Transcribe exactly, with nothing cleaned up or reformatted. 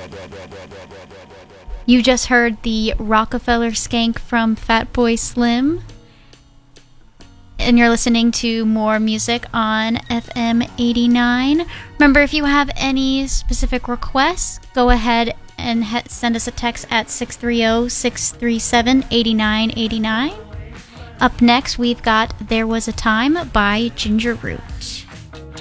You just heard the Rockefeller Skank from Fatboy Slim. And you're listening to more music on F M eighty-nine. Remember, if you have any specific requests, go ahead and he- send us a text at six three zero, six three seven, eight nine eight nine. Up next, we've got There Was a Time by Ginger Root.